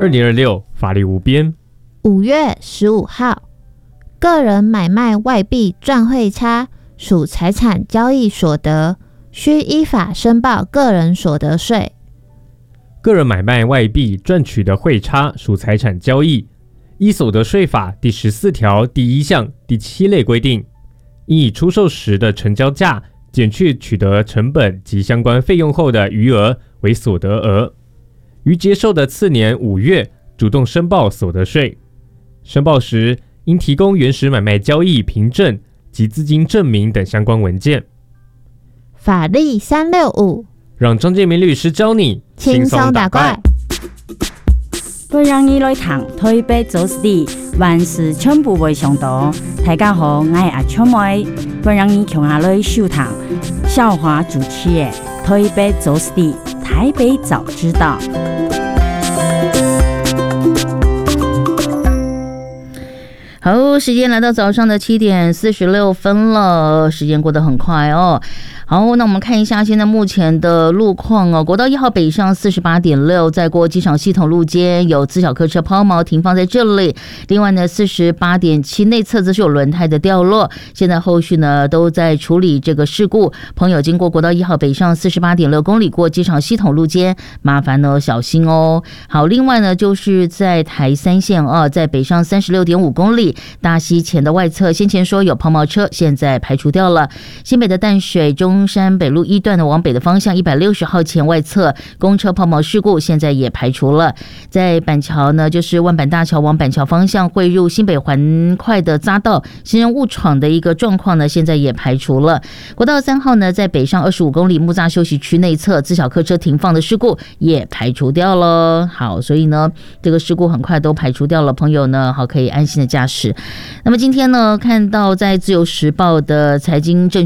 2026法律无边。 5月15号，个人买卖外币赚汇差属财产交易所得，需依法申报个人所得税。 个人买卖外币赚取的汇差属财产交易，依所得税法第14条第1项第7类规定，应以出售时的成交价减去取得成本及相关费用后的余额为所得额，于结售的次年5月主动申报所得税。申报时应提供原始买卖交易凭证及资金证明等相关文件。 法律365， 让张建明律师教你轻松打怪。 本人已来谈台北做事，万事全部未上道。大家好，我是阿秋妹。本人已穷下来收谈校华主持的台北做事，台北早知道。 好，时间来到早上的7点46分了，时间过得很快哦。好，那我们看一下现在目前的路况哦。国道1号北上 48.6， 在过机场系统路肩有自小客车抛锚停放在这里。另外呢 48.7 内侧则是有轮胎的掉落，现在后续呢都在处理这个事故。朋友经过国道1号北上 48.6 公里过机场系统路肩，麻烦呢小心哦。好，另外呢就是在台3线在北上 36.5 公里大溪前的外侧，先前说有抛锚车，现在排除掉了。新北的淡水中山北路1段的往北的方向160号前外侧公车抛锚事故，现在也排除了。在板桥呢，就是万板大桥往板桥方向汇入新北环快的匝道行人误闯的一个状况呢，现在也排除了。国道3号呢，在北上25公里木栅休息区内侧自小客车停放的事故也排除掉了。好，所以呢这个事故很快都排除掉了，朋友呢好可以安心的驾驶。那么今天呢，看到在自由时报的财经证